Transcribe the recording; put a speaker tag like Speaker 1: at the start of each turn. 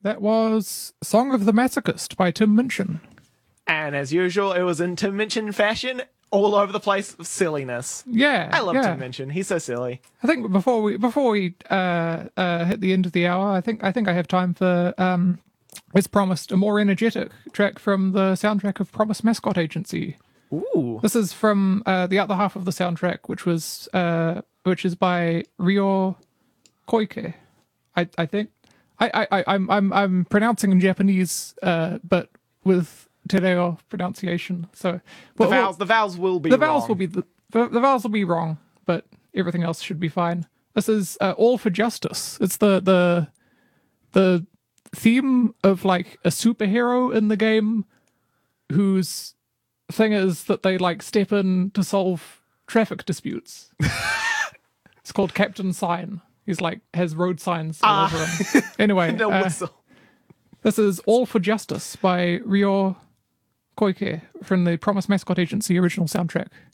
Speaker 1: That was Song of the Masochist by Tim Minchin.
Speaker 2: And as usual, it was in Tim Minchin fashion, all over the place of silliness.
Speaker 1: Yeah,
Speaker 2: I love Tim Minchin. He's so silly.
Speaker 1: I think before we hit the end of the hour, I think I have time for as promised, a more energetic track from the soundtrack of Promise Mascot Agency.
Speaker 2: Ooh.
Speaker 1: This is from the other half of the soundtrack, which is by Ryo Koike. I think I'm pronouncing in Japanese, but with Tereo pronunciation. So
Speaker 2: the vowels will be wrong.
Speaker 1: The vowels will be wrong, but everything else should be fine. This is All for Justice. It's the theme of like a superhero in the game whose thing is that they like step in to solve traffic disputes. It's called Captain Sign. He's like has road signs all over him. Anyway,
Speaker 2: no whistle.
Speaker 1: This is All for Justice by Ryo Koike from the Promise Mascot Agency original soundtrack.